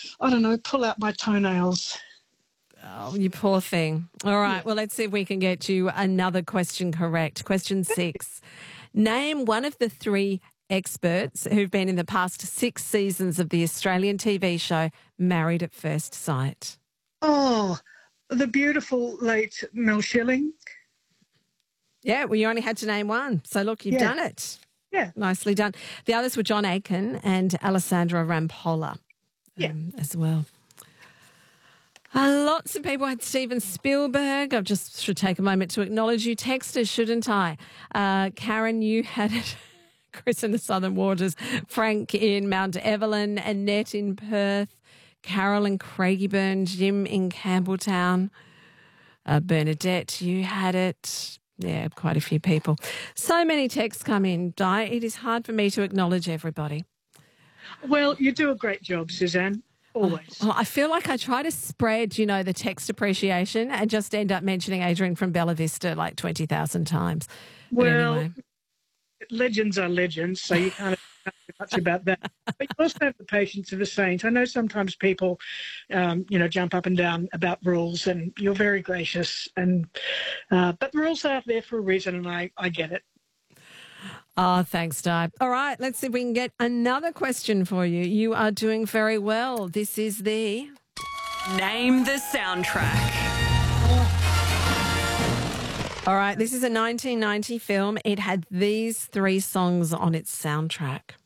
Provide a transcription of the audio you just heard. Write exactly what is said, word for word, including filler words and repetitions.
I don't know, pull out my toenails. Oh, you poor thing. All right. Yeah. Well, let's see if we can get you another question correct. Question six. Name one of the three experts who've been in the past six seasons of the Australian T V show Married at First Sight. Oh, the beautiful late Mel Schilling. Yeah, well, you only had to name one. So, look, you've yeah. done it. Yeah. Nicely done. The others were John Aiken and Alessandra Rampolla um, yeah. as well. Uh, lots of people had Steven Spielberg. I just should take a moment to acknowledge you texters, shouldn't I? Uh, Karen, you had it. Chris in the Southern Waters, Frank in Mount Evelyn, Annette in Perth, Carol in Craigieburn, Jim in Campbelltown, uh, Bernadette, you had it. Yeah, quite a few people. So many texts come in, Di. It is hard for me to acknowledge everybody. Well, you do a great job, Suzanne. Always. Oh, I feel like I try to spread, you know, the text appreciation and just end up mentioning Adrian from Bella Vista like twenty thousand times. But well, anyway. Legends are legends, so you can't do much about that. But you also have the patience of a saint. I know sometimes people, um, you know, jump up and down about rules, and you're very gracious. And uh, but the rules are there for a reason, and I, I get it. Oh, thanks, Di. All right, let's see if we can get another question for you. You are doing very well. This is the... Name the soundtrack. All right, this is a nineteen ninety film. It had these three songs on its soundtrack.